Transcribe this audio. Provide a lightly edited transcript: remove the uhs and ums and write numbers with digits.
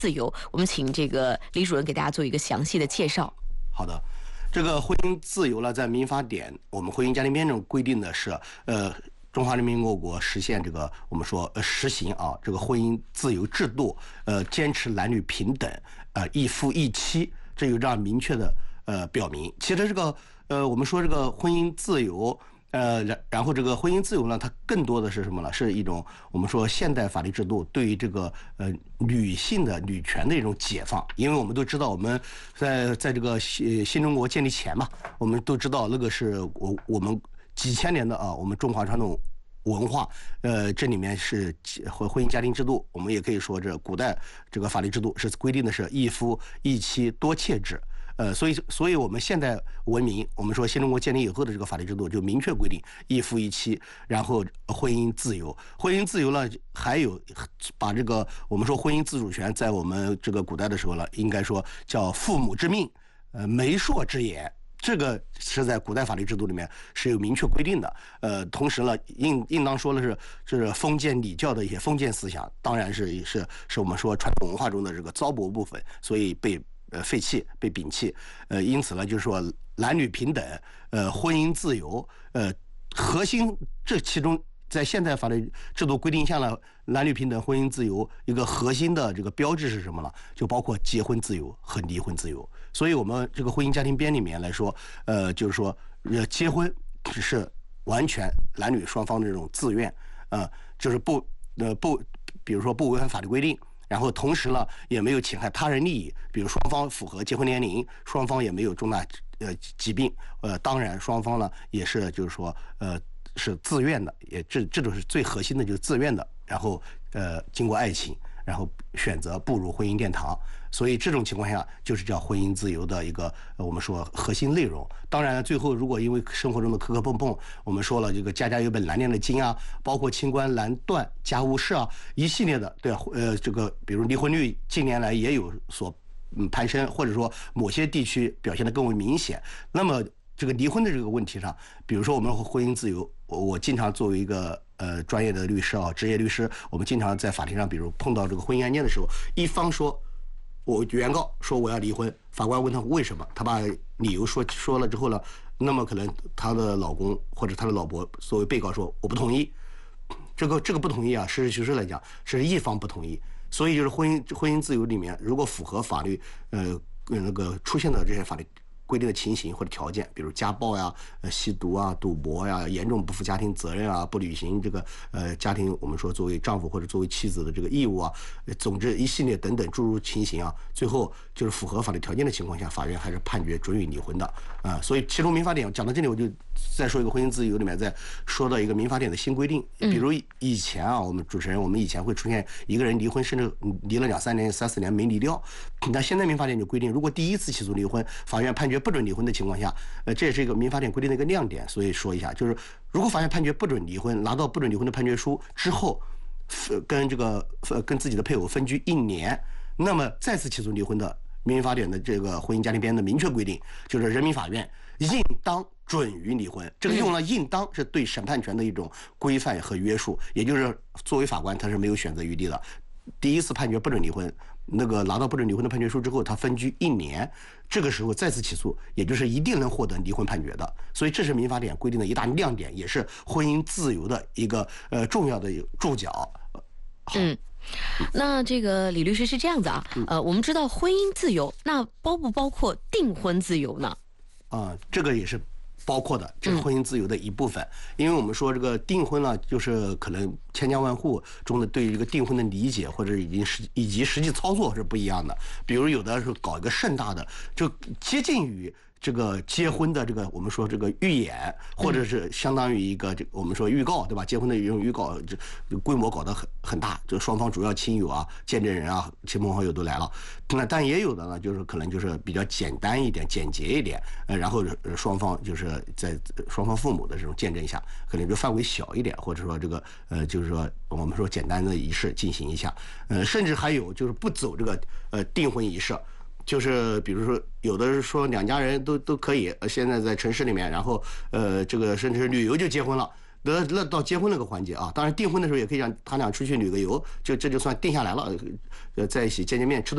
自由。我们请这个李主任给大家做一个详细的介绍。 好的，这个婚姻自由呢，在民法典我们婚姻家庭编中规定的是，中华人民共和国实现这个我们说实行啊这个婚姻自由制度，坚持男女平等，一夫一妻，这有这样明确的表明。其实这个我们说这个婚姻自由。然后这个婚姻自由呢，它更多的是什么呢？是一种我们说现代法律制度对于这个女性的女权的一种解放。因为我们都知道，我们在这个新中国建立前嘛，我们都知道那个是我们几千年的我们中华传统文化，这里面是婚姻家庭制度，我们也可以说这古代这个法律制度是规定的是一夫一妻多妾制。所以我们现代文明，我们说新中国建立以后的这个法律制度就明确规定一夫一妻，然后婚姻自由。婚姻自由呢，还有把这个我们说婚姻自主权，在我们这个古代的时候呢，应该说叫父母之命，媒妁之言。这个是在古代法律制度里面是有明确规定的。同时呢，应当说的是封建礼教的一些封建思想，当然是我们说传统文化中的这个糟粕部分，所以被废弃、被摒弃。因此呢，就是说男女平等，婚姻自由，核心这其中在现代法律制度规定下呢，男女平等、婚姻自由一个核心的这个标志是什么呢？就包括结婚自由和离婚自由。所以我们这个婚姻家庭编里面来说，就是说结婚只是完全男女双方的这种自愿，就是比如说不违反法律规定。然后同时呢，也没有侵害他人利益，比如双方符合结婚年龄，双方也没有重大疾病，当然双方呢也是就是说是自愿的，也这种是最核心的，就是自愿的，然后经过爱情，然后选择步入婚姻殿堂。所以这种情况下就是叫婚姻自由的一个我们说核心内容。当然最后如果因为生活中的磕磕碰碰，我们说了这个家家有本难念的经啊，包括清官难断家务事啊，一系列的，对啊，这个比如离婚率近年来也有所攀升，或者说某些地区表现得更为明显。那么这个离婚的这个问题上，比如说我们婚姻自由，我经常作为一个专业的律师啊，职业律师，我们经常在法庭上，比如碰到这个婚姻案件的时候，一方说我原告说我要离婚，法官问他为什么，他把理由说了之后呢，那么可能他的老公或者他的老婆作为被告说我不同意，这个不同意啊，实事求是来讲是一方不同意。所以就是婚姻自由里面，如果符合法律那个出现的这些法律规定的情形或者条件，比如家暴呀、吸毒啊、赌博呀、严重不负家庭责任啊、不履行这个家庭我们说作为丈夫或者作为妻子的这个义务啊，总之一系列等等诸如情形啊，最后就是符合法律条件的情况下，法院还是判决准予离婚的所以其中民法典讲到这里，我就再说一个婚姻自由里面再说到一个民法典的新规定，比如以前啊，我们主持人我们以前会出现一个人离婚甚至离了2-3年、3-4年没离掉，那现在民法典就规定，如果第一次起诉离婚，法院判决不准离婚的情况下，这也是一个民法典规定的一个亮点。所以说一下，就是如果法院判决不准离婚，拿到不准离婚的判决书之后，跟自己的配偶分居1年，那么再次起诉离婚的，民法典的这个婚姻家庭编的明确规定，就是人民法院应当准予离婚。这个用了应当是对审判权的一种规范和约束，也就是作为法官他是没有选择余地的。第一次判决不准离婚，那个拿到不准离婚的判决书之后，他分居1年，这个时候再次起诉，也就是一定能获得离婚判决的。所以这是民法典规定的一大亮点，也是婚姻自由的一个重要的注脚。 那这个李律师是这样子啊，我们知道婚姻自由，那包不包括订婚自由呢？ 这个也是包括的，这是婚姻自由的一部分。因为我们说这个订婚呢，就是可能千家万户中的对于这个订婚的理解或者以及实际操作是不一样的。比如有的是搞一个盛大的，就接近于这个结婚的这个我们说这个预演，或者是相当于一个我们说预告，对吧？结婚的这种预告，这规模搞得很大，就双方主要亲友啊、见证人啊、亲朋好友都来了。那但也有的呢，就是可能就是比较简单一点、简洁一点，然后双方就是在双方父母的这种见证下，可能就范围小一点，或者说这个就是说我们说简单的仪式进行一下，甚至还有就是不走这个订婚仪式。就是比如说有的是说两家人都可以，现在在城市里面，然后这个甚至旅游就结婚了，那到结婚那个环节啊，当然订婚的时候也可以让他俩出去旅个游，这就算定下来了，在一起见面吃顿